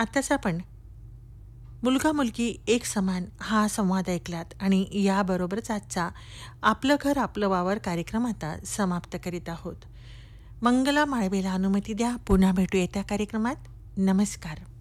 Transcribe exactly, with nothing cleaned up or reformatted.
आत्ताच आपण मुलगा मुलगी एक समान हा संवाद ऐकलात आणि याबरोबरच आजचा आपलं घर आपलं वावर कार्यक्रम आता समाप्त करीत आहोत. मंगला माळवेला अनुमती द्या. पुन्हा भेटू येत्या कार्यक्रमात. नमस्कार.